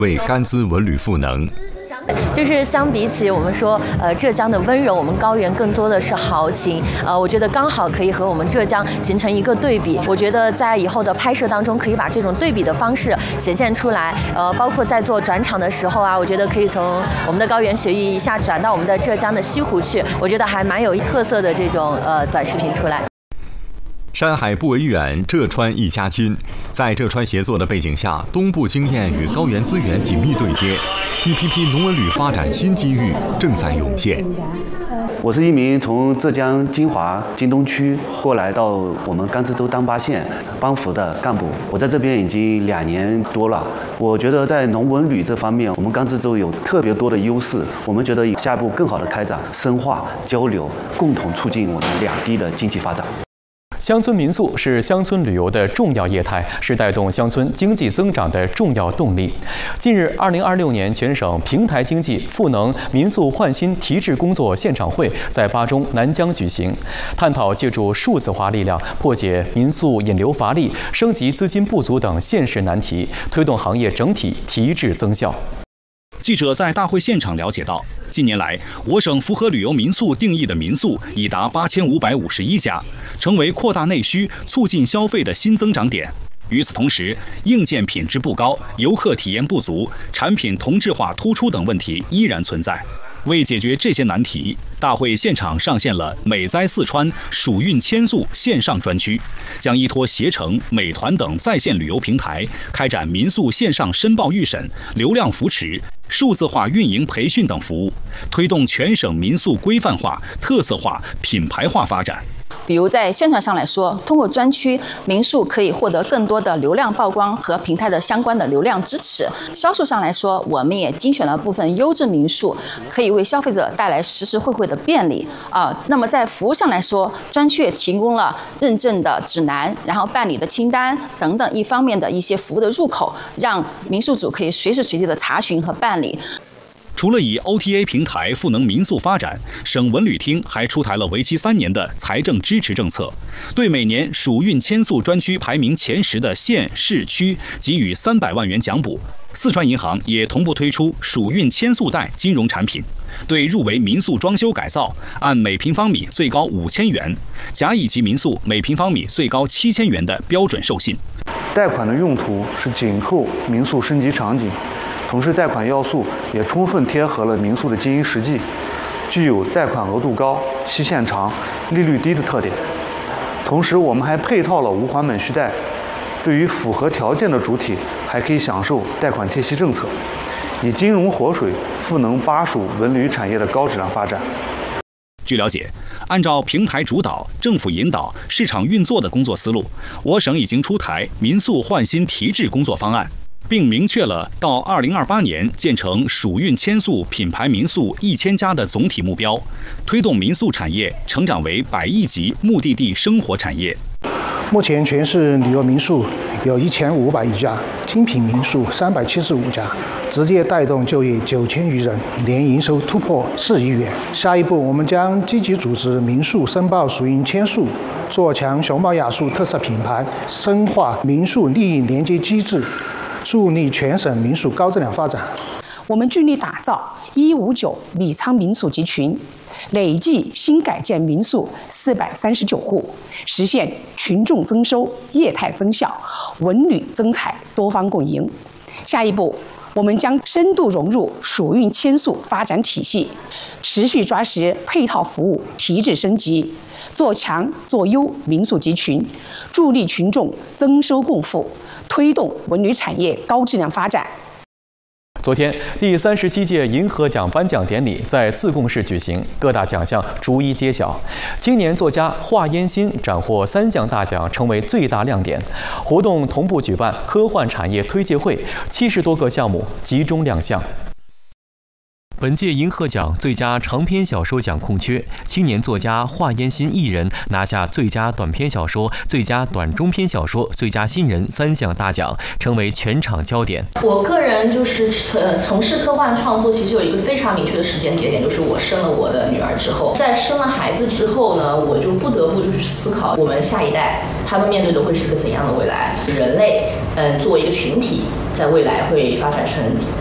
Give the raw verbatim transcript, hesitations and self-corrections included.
为甘孜文旅赋能。 就是相比起我们说，呃，浙江的温柔，我们高原更多的是豪情。呃，我觉得刚好可以和我们浙江形成一个对比。我觉得在以后的拍摄当中，可以把这种对比的方式显现出来。呃，包括在做转场的时候啊，我觉得可以从我们的高原学艺一下转到我们的浙江的西湖去。我觉得还蛮有一特色的这种呃短视频出来。 山海不为远，浙川一家亲。在浙川协作的背景下，东部经验与高原资源紧密对接，一批批农文旅发展新机遇正在涌现。 我是一名从浙江金华金东区过来到我们甘孜州丹巴县帮扶的干部，我在这边已经两年多了。我觉得在农文旅这方面，我们甘孜州有特别多的优势。我们觉得下一步更好的开展、深化交流，共同促进我们两地的经济发展。 乡村民宿是乡村旅游的重要业态，是带动乡村经济增长的重要动力。近日，二零二六年全省平台经济赋能民宿焕新提质工作现场会在巴中南江举行，探讨借助数字化力量破解民宿引流乏力、升级资金不足等现实难题，推动行业整体提质增效。 记者在大会现场了解到，近年来，我省符合旅游民宿定义的民宿已达八千五百五十一家，成为扩大内需、促进消费的新增长点。与此同时，硬件品质不高、游客体验不足、产品同质化突出等问题依然存在。为解决这些难题，大会现场上线了美哉四川蜀韵千宿线上专区，将依托携程、美团等在线旅游平台，开展民宿线上申报预审、流量扶持、数字化运营培训等服务，推动全省民宿规范化、特色化、品牌化发展。 比如在宣传上来说，通过专区，民宿可以获得更多的流量曝光和平台的相关的流量支持。销售上来说，我们也精选了部分优质民宿，可以为消费者带来实实惠惠的便利啊。那么在服务上来说，专区也提供了认证的指南，然后办理的清单等等一方面的一些服务的入口，让民宿主可以随时随地的查询和办理。 除了以 O T A 平台赋能民宿发展，省文旅厅还出台了为期三年的财政支持政策，对每年蜀韵千宿专区排名前十的县市区给予三百万元奖补。四川银行也同步推出蜀韵千宿贷金融产品，对入围民宿装修改造，按每平方米最高五千元，甲乙级民宿每平方米最高七千元的标准授信。 贷款的用途是紧扣民宿升级场景。 同时，贷款要素也充分贴合了民宿的经营实际，具有贷款额度高、期限长、利率低的特点。同时，我们还配套了无还本续贷，对于符合条件的主体，还可以享受贷款贴息政策，以金融活水赋能巴蜀文旅产业的高质量发展。 据了解，按照平台主导、政府引导、市场运作的工作思路，我省已经出台民宿焕新提质工作方案。 并明确了到二零二八年建成蜀韵千宿品牌民宿一千家的总体目标，推动民宿产业成长为百亿级目的地生活产业。 目前全市旅游民宿有一千五百余家，精品民宿三百七十五家，直接带动就业九千余人，年营收突破四亿元。下一步，我们将积极组织民宿申报蜀韵千宿，做强熊猫雅宿特色品牌，深化民宿利益连接机制。 助力全省民宿高质量发展。 我们致力打造一五九米仓民宿集群，累计新改建民宿四百三十九户，实现群众增收、业态增效、文旅增彩多方共赢。下一步，我们将深度融入蜀韵千宿发展体系，持续抓实配套服务提质升级，做强做优民宿集群，助力群众增收共富。 推动文旅产业高质量发展。 昨天，第三十七届银河奖颁奖典礼在自贡市举行，各大奖项逐一揭晓。青年作家华烟新斩获三项大奖，成为最大亮点。活动同步举办科幻产业推介会，七十多个项目集中亮相。 本届银鹤奖最佳长篇小说奖空缺，青年作家华烟新一人拿下最佳短篇小说、最佳短中篇小说、最佳新人三项大奖，成为全场焦点。 我个人就是呃从事科幻创作，其实有一个非常明确的时间节点，就是我生了我的女儿之后，在生了孩子之后呢，我就不得不就是思考我们下一代他们面对的会是个怎样的未来，人类呃作为一个群体，在未来会发展成